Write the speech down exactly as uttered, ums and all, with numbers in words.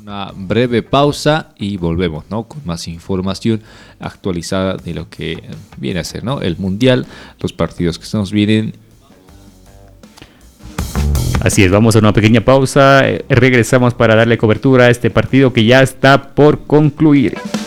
una breve pausa y volvemos, ¿no? Con más información actualizada de lo que viene a ser, ¿no? El Mundial, los partidos que se nos vienen. Así es, vamos a una pequeña pausa, eh, regresamos para darle cobertura a este partido que ya está por concluir.